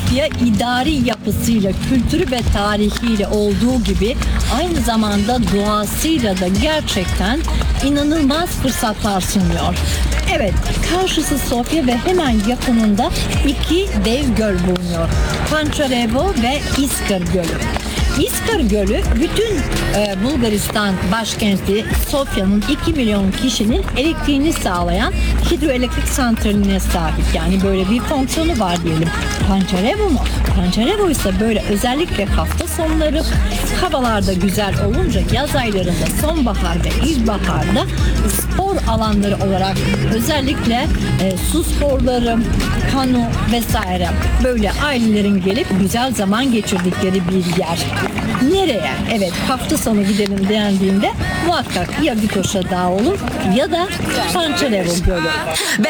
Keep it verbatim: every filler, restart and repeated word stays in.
Sofya idari yapısıyla, kültürü ve tarihiyle olduğu gibi aynı zamanda doğasıyla da gerçekten inanılmaz fırsatlar sunuyor. Evet, karşısı Sofya ve hemen yakınında iki dev göl bulunuyor. Pančarevo ve Iskar Gölü. İskar Gölü bütün e, Bulgaristan başkenti Sofya'nın iki milyon kişinin elektriğini sağlayan hidroelektrik santraline sahip. Yani böyle bir fonksiyonu var diyelim. Pančarevo mu? Pančarevo ise böyle özellikle hafta sonları havalarda güzel olunca yaz aylarında sonbahar ve ilkbaharda spor alanları olarak özellikle e, su sporları, kano vesaire böyle ailelerin gelip güzel zaman geçirdikleri bir yer. Nereye? Evet, hafta sonu gidelim dendiğinde muhakkak ya Vitoša Dağı olur ya da Pančarevo Gölü.